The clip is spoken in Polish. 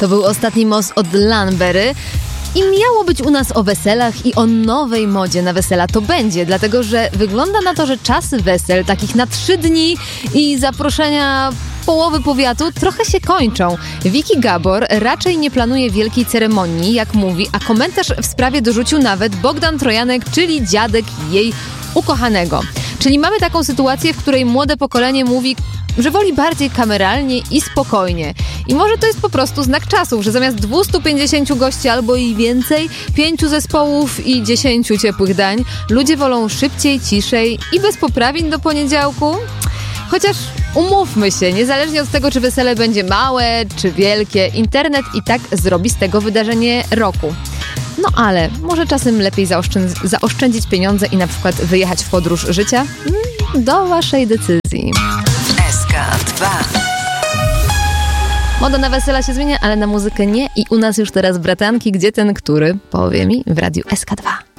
To był ostatni most od Lanbery. I miało być u nas o weselach i o nowej modzie na wesela. To będzie, dlatego że wygląda na to, że czasy wesel, takich na 3 dni i zaproszenia połowy powiatu, trochę się kończą. Vicky Gabor raczej nie planuje wielkiej ceremonii, jak mówi, a komentarz w sprawie dorzucił nawet Bogdan Trojanek, czyli dziadek jej ukochanego. Czyli mamy taką sytuację, w której młode pokolenie mówi, że woli bardziej kameralnie i spokojnie. I może to jest po prostu znak czasów, że zamiast 250 gości albo i więcej, 5 zespołów i 10 ciepłych dań, ludzie wolą szybciej, ciszej i bez poprawin do poniedziałku. Chociaż umówmy się, niezależnie od tego, czy wesele będzie małe, czy wielkie, internet i tak zrobi z tego wydarzenie roku. No ale może czasem lepiej zaoszczędzić pieniądze i na przykład wyjechać w podróż życia? Do waszej decyzji. SK2. Moda na wesela się zmienia, ale na muzykę nie. I u nas już teraz bratanki, gdzie ten, który powie mi w radiu SK2.